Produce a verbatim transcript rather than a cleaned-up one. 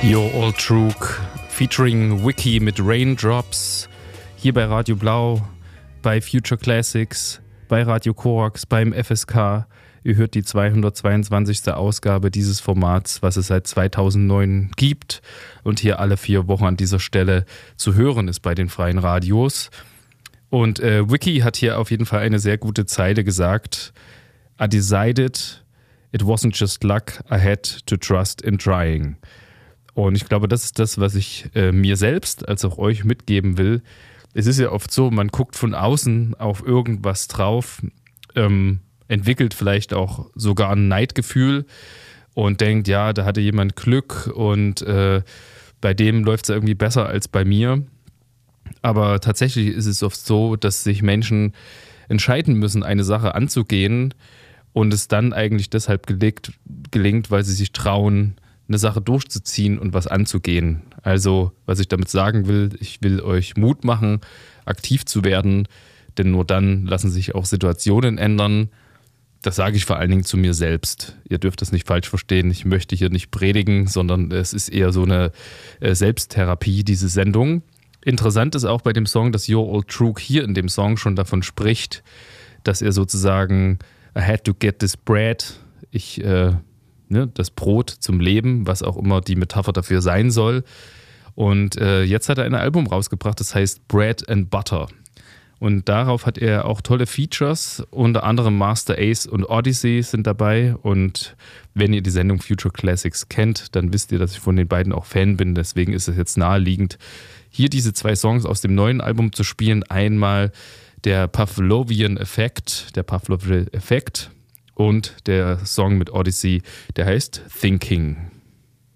Your Old Trug featuring Wiki mit Raindrops hier bei Radio Blau, bei Future Classics, bei Radio Korax, beim F S K. Ihr hört die zweihundertzweiundzwanzigste Ausgabe dieses Formats, was es seit zweitausendneun gibt und hier alle vier Wochen an dieser Stelle zu hören ist bei den freien Radios. Und äh, Wiki hat hier auf jeden Fall eine sehr gute Zeile gesagt. I decided it wasn't just luck, I had to trust in trying. Und ich glaube, das ist das, was ich äh, mir selbst als auch euch mitgeben will. Es ist ja oft so, man guckt von außen auf irgendwas drauf, ähm, entwickelt vielleicht auch sogar ein Neidgefühl und denkt, ja, da hatte jemand Glück und äh, bei dem läuft es irgendwie besser als bei mir. Aber tatsächlich ist es oft so, dass sich Menschen entscheiden müssen, eine Sache anzugehen und es dann eigentlich deshalb gelingt, gelingt, weil sie sich trauen, eine Sache durchzuziehen und was anzugehen. Also, was ich damit sagen will, ich will euch Mut machen, aktiv zu werden, denn nur dann lassen sich auch Situationen ändern. Das sage ich vor allen Dingen zu mir selbst. Ihr dürft das nicht falsch verstehen. Ich möchte hier nicht predigen, sondern es ist eher so eine Selbsttherapie, diese Sendung. Interessant ist auch bei dem Song, dass Your Old Trug hier in dem Song schon davon spricht, dass er sozusagen I had to get this bread. Ich äh, Ne, das Brot zum Leben, was auch immer die Metapher dafür sein soll. Und äh, jetzt hat er ein Album rausgebracht, das heißt Bread and Butter. Und darauf hat er auch tolle Features, unter anderem Master Ace und Odyssey sind dabei. Und wenn ihr die Sendung Future Classics kennt, dann wisst ihr, dass ich von den beiden auch Fan bin. Deswegen ist es jetzt naheliegend, hier diese zwei Songs aus dem neuen Album zu spielen. Einmal der Pavlovian Effekt, der Pavlovian Effekt. Und der Song mit Odyssey, der heißt Thinking.